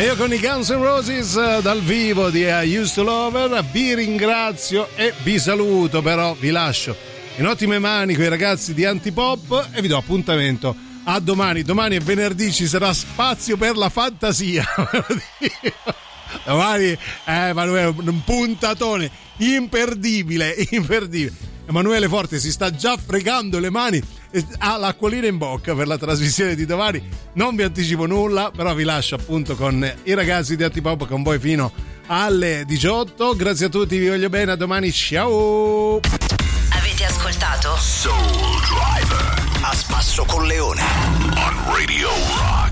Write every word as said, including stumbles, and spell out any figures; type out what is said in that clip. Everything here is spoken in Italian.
Io con i Guns N' Roses dal vivo di I Used to Love Her vi ringrazio e vi saluto, però vi lascio in ottime mani con i ragazzi di Antipop e vi do appuntamento a domani. Domani è venerdì, ci sarà spazio per la fantasia. Domani eh, Emanuele, un puntatone imperdibile, imperdibile. Emanuele Forte si sta già fregando le mani, ha l'acquolina in bocca per la trasmissione di domani. Non vi anticipo nulla, però vi lascio appunto con i ragazzi di Antipop con voi fino alle diciotto. Grazie a tutti, vi voglio bene, a domani, ciao. Avete ascoltato Soul Driver a spasso con Leone on Radio Rock.